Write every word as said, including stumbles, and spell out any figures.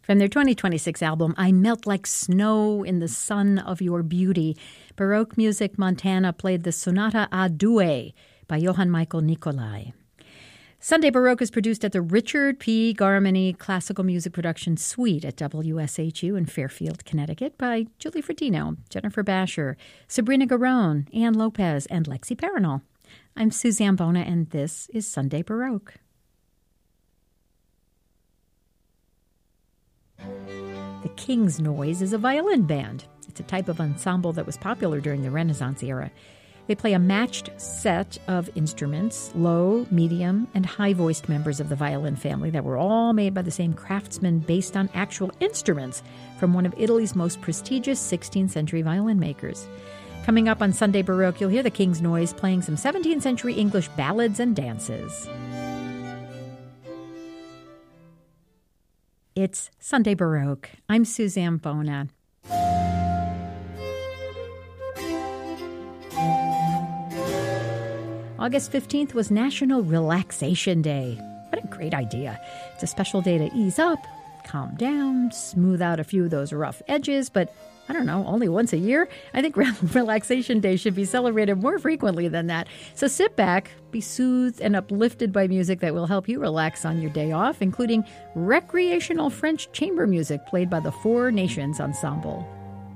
From their twenty twenty-six album, I Melt Like Snow in the Sun of Your Beauty, Baroque Music Montana played the Sonata a Due by Johann Michael Nicolai. Sunday Baroque is produced at the Richard P. Garmany Classical Music Production Suite at W S H U in Fairfield, Connecticut by Julie Fratino, Jennifer Basher, Sabrina Garone, Ann Lopez, and Lexi Paranol. I'm Suzanne Bona, and this is Sunday Baroque. The King's Noise is a violin band. It's a type of ensemble that was popular during the Renaissance era. They play a matched set of instruments, low, medium, and high-voiced members of the violin family that were all made by the same craftsmen based on actual instruments from one of Italy's most prestigious sixteenth century violin makers. Coming up on Sunday Baroque, you'll hear the King's Noise playing some seventeenth century English ballads and dances. It's Sunday Baroque. I'm Suzanne Bona. August fifteenth was National Relaxation Day. What a great idea. It's a special day to ease up, calm down, smooth out a few of those rough edges, but I don't know, only once a year? I think Relaxation Day should be celebrated more frequently than that. So sit back, be soothed and uplifted by music that will help you relax on your day off, including recreational French chamber music played by the Four Nations Ensemble.